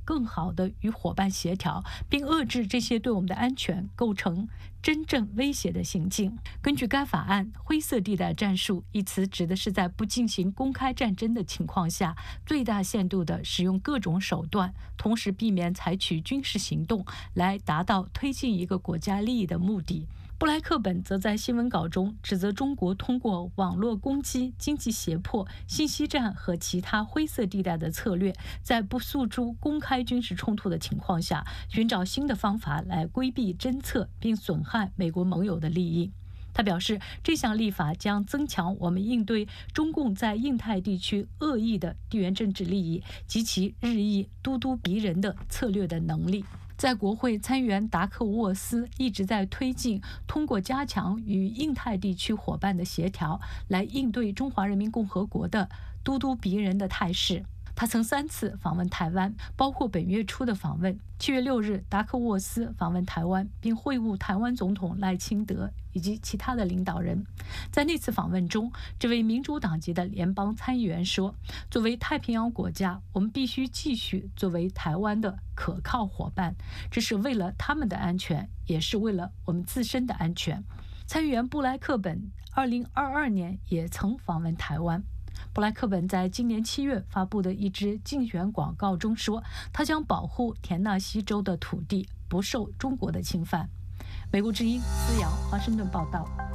更好地与伙伴协调，并遏制这些对我们的安全构成真正威胁的行径。根据该法案，灰色地带战术一词指的是在不进行公开战争的情况下，最大限度地使用各种手段，同时避免采取军事行动来达到推进一个国家利益的目的。布莱克本则在新闻稿中指责中国通过网络攻击、经济胁迫、信息战和其他灰色地带的策略，在不诉诸公开军事冲突的情况下，寻找新的方法来规避侦测并损害美国盟友的利益。他表示，这项立法将增强我们应对中共在印太地区恶意的地缘政治利益及其日益咄咄逼人的策略的能力。在国会参议员达克沃斯一直在推进通过加强与印太地区伙伴的协调来应对中华人民共和国的咄咄逼人的态势。他曾3次访问台湾，包括本月初的访问。7月6日，达克沃斯访问台湾，并会晤台湾总统赖清德以及其他的领导人。在那次访问中，这位民主党籍的联邦参议员说：“作为太平洋国家，我们必须继续作为台湾的可靠伙伴，这是为了他们的安全，也是为了我们自身的安全。”参议员布莱克本2022年也曾访问台湾。布莱克本在今年7月发布的一支竞选广告中说，他将保护田纳西州的土地不受中国的侵犯。美国之音思瑶华盛顿报道。